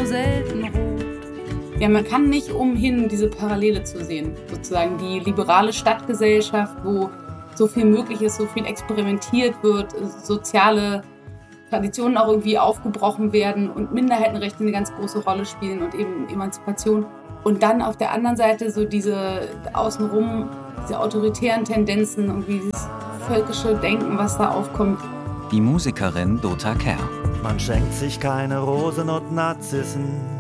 selten rot. Ja, man kann nicht umhin, diese Parallele zu sehen. Sozusagen die liberale Stadtgesellschaft, wo so viel möglich ist, so viel experimentiert wird, soziale Traditionen auch irgendwie aufgebrochen werden und Minderheitenrechte eine ganz große Rolle spielen und eben Emanzipation. Und dann auf der anderen Seite so diese außenrum, diese autoritären Tendenzen, irgendwie dieses völkische Denken, was da aufkommt. Die Musikerin Dota Kerr. Man schenkt sich keine Rosen und Narzissen,